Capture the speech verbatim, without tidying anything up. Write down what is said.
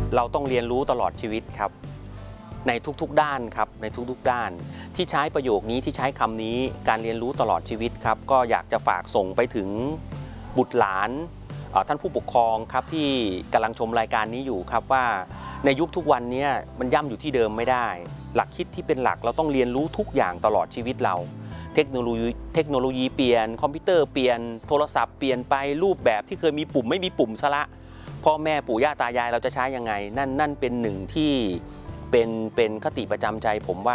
เราต้องเรียนรู้ตลอดชีวิตครับในทุกๆด้านครับในทุกๆด้านที่ใช้ประโยคนี้ที่ใช้คำนี้การเรียนรู้ตลอดชีวิตครับก็อยากจะฝากส่งไปถึงบุตรหลานท่านผู้ปกครองครับที่กำลังชมรายการนี้อยู่ครับว่าในยุคทุกวันนี้มันย่ำอยู่ที่เดิมไม่ได้หลักคิดที่เป็นหลักเราต้องเรียนรู้ทุกอย่างตลอดชีวิตเราเทคโนโลยีเทคโนโลยีเปลี่ยนคอมพิวเตอร์เปลี่ยนโทรศัพท์เปลี่ยนไปรูปแบบที่เคยมีปุ่มไม่มีปุ่มซะละพ่อแม่ปู่ย่าตายายเราจะใช้ยังไงนั่นนั่นเป็นหนึ่งที่เป็นเป็นคติประจำใจผมว่า